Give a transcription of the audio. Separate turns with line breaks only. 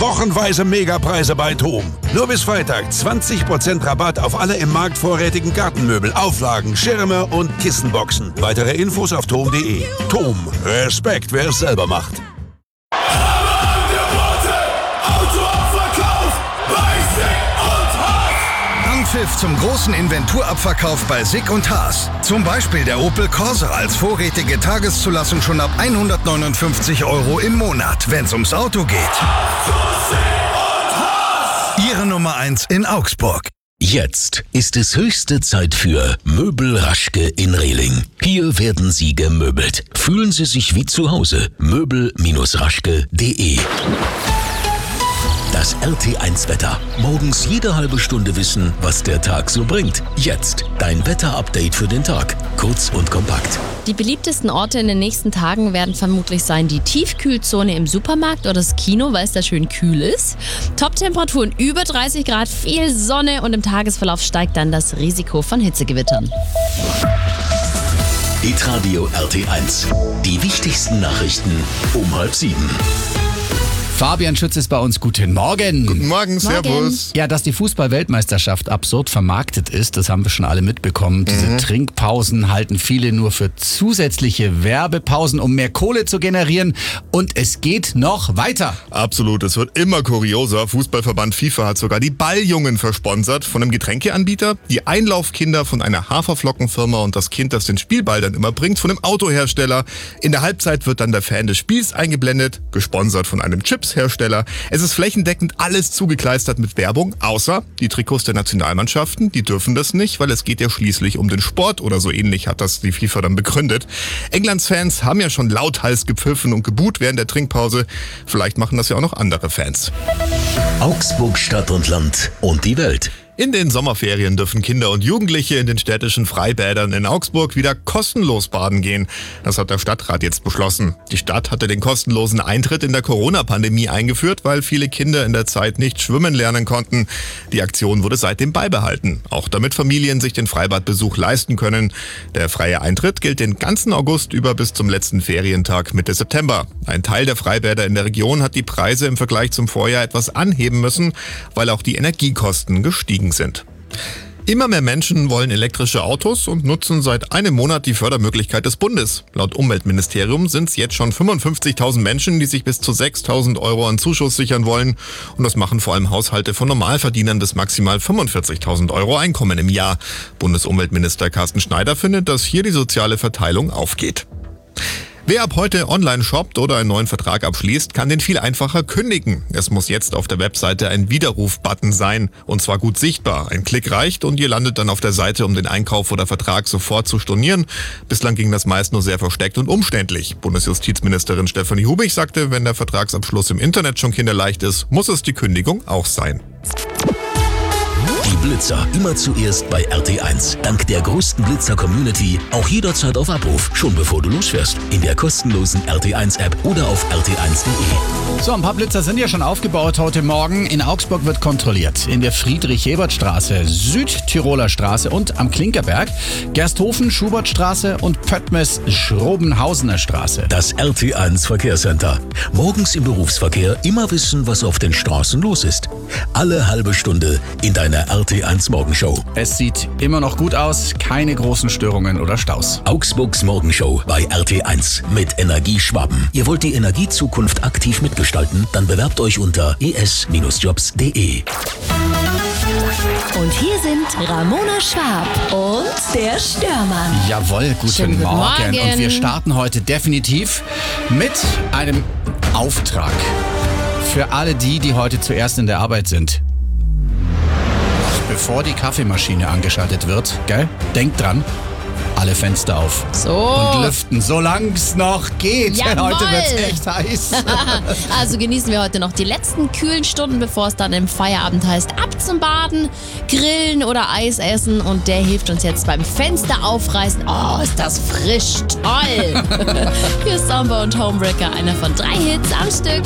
Wochenweise Megapreise bei TOM. Nur bis Freitag 20% Rabatt auf alle im Markt vorrätigen Gartenmöbel, Auflagen, Schirme und Kissenboxen. Weitere Infos auf tom.de. TOM. Respekt, wer es selber macht.
Anpfiff zum großen Inventurabverkauf bei SICK und Haas. Zum Beispiel der Opel Corsa als vorrätige Tageszulassung schon ab 159 € im Monat, wenn es ums Auto geht. Ihre Nummer 1 in Augsburg.
Jetzt ist es höchste Zeit für Möbel Raschke in Rehling. Hier werden Sie gemöbelt. Fühlen Sie sich wie zu Hause. Möbel-raschke.de. Das RT1-Wetter. Morgens jede halbe Stunde wissen, was der Tag so bringt. Jetzt dein Wetterupdate für den Tag. Kurz und kompakt.
Die beliebtesten Orte in den nächsten Tagen werden vermutlich sein die Tiefkühlzone im Supermarkt oder das Kino, weil es da schön kühl ist. Top-Temperaturen über 30 Grad, viel Sonne und im Tagesverlauf steigt dann das Risiko von Hitzegewittern.
Hitradio RT1. Die wichtigsten Nachrichten um 6:30.
Fabian Schütz ist bei uns. Guten Morgen.
Guten Morgen, servus.
Ja, dass die Fußball-Weltmeisterschaft absurd vermarktet ist, das haben wir schon alle mitbekommen. Diese Trinkpausen halten viele nur für zusätzliche Werbepausen, um mehr Kohle zu generieren. Und es geht noch weiter.
Absolut, es wird immer kurioser. Fußballverband FIFA hat sogar die Balljungen versponsert von einem Getränkeanbieter, die Einlaufkinder von einer Haferflockenfirma und das Kind, das den Spielball dann immer bringt, von einem Autohersteller. In der Halbzeit wird dann der Fan des Spiels eingeblendet, gesponsert von einem Chipshersteller. Es ist flächendeckend alles zugekleistert mit Werbung, außer die Trikots der Nationalmannschaften. Die dürfen das nicht, weil es geht ja schließlich um den Sport oder so ähnlich hat das die FIFA dann begründet. Englands Fans haben ja schon lauthals gepfiffen und geboot während der Trinkpause. Vielleicht machen das ja auch noch andere Fans.
Augsburg, Stadt und Land und die Welt.
In den Sommerferien dürfen Kinder und Jugendliche in den städtischen Freibädern in Augsburg wieder kostenlos baden gehen. Das hat der Stadtrat jetzt beschlossen. Die Stadt hatte den kostenlosen Eintritt in der Corona-Pandemie eingeführt, weil viele Kinder in der Zeit nicht schwimmen lernen konnten. Die Aktion wurde seitdem beibehalten, auch damit Familien sich den Freibadbesuch leisten können. Der freie Eintritt gilt den ganzen August über bis zum letzten Ferientag Mitte September. Ein Teil der Freibäder in der Region hat die Preise im Vergleich zum Vorjahr etwas anheben müssen, weil auch die Energiekosten gestiegen sind. Immer mehr Menschen wollen elektrische Autos und nutzen seit einem Monat die Fördermöglichkeit des Bundes. Laut Umweltministerium sind es jetzt schon 55.000 Menschen, die sich bis zu 6.000 € an Zuschuss sichern wollen. Und das machen vor allem Haushalte von Normalverdienern bis maximal 45.000 € Einkommen im Jahr. Bundesumweltminister Carsten Schneider findet, dass hier die soziale Verteilung aufgeht. Wer ab heute online shoppt oder einen neuen Vertrag abschließt, kann den viel einfacher kündigen. Es muss jetzt auf der Webseite ein Widerruf-Button sein, und zwar gut sichtbar. Ein Klick reicht und ihr landet dann auf der Seite, um den Einkauf oder Vertrag sofort zu stornieren. Bislang ging das meist nur sehr versteckt und umständlich. Bundesjustizministerin Stefanie Hubig sagte, wenn der Vertragsabschluss im Internet schon kinderleicht ist, muss es die Kündigung auch sein.
Die Blitzer immer zuerst bei RT1. Dank der größten Blitzer-Community auch jederzeit auf Abruf, schon bevor du losfährst. In der kostenlosen RT1-App oder auf rt1.de.
So, ein paar Blitzer sind ja schon aufgebaut heute Morgen. In Augsburg wird kontrolliert. In der Friedrich-Ebert-Straße, Südtiroler Straße und am Klinkerberg, Gersthofen, Schubertstraße und Pöttmes-Schrobenhausener Straße.
Das RT1 Verkehrscenter. Morgens im Berufsverkehr immer wissen, was auf den Straßen los ist. Alle halbe Stunde in deiner RT1 Morgenshow.
Es sieht immer noch gut aus, keine großen Störungen oder Staus.
Augsburgs Morgenshow bei RT1 mit Energieschwaben. Ihr wollt die Energiezukunft aktiv mitgestalten? Dann bewerbt euch unter es-jobs.de.
Und hier sind Ramona Schwab und der Störmann.
Jawohl, guten Morgen. Und wir starten heute definitiv mit einem Auftrag. Für alle die heute zuerst in der Arbeit sind. Bevor die Kaffeemaschine angeschaltet wird, gell? Denkt dran, alle Fenster auf.
So.
Und lüften, solange es noch geht.
Jawohl.
Heute wird's echt heiß.
Also genießen wir heute noch die letzten kühlen Stunden, bevor es dann im Feierabend heißt, ab zum Baden, grillen oder Eis essen. Und der hilft uns jetzt beim Fenster aufreißen. Oh, ist das frisch, toll. Hier ist Samba und Homebreaker, einer von 3 Hits am Stück.